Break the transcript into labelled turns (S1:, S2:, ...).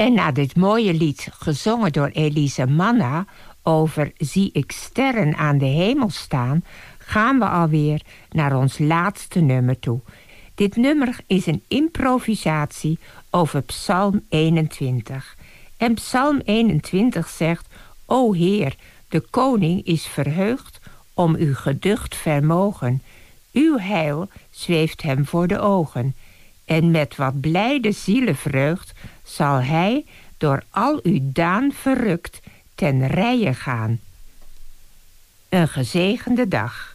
S1: En na dit mooie lied, gezongen door Elise Manna, over Zie ik sterren aan de hemel staan, gaan we alweer naar ons laatste nummer toe. Dit nummer is een improvisatie over Psalm 21. En Psalm 21 zegt: O Heer, de koning is verheugd om uw geducht vermogen. Uw heil zweeft hem voor de ogen. En met wat blijde zielenvreugd zal hij door al uw daan verrukt ten rijen gaan. Een gezegende dag.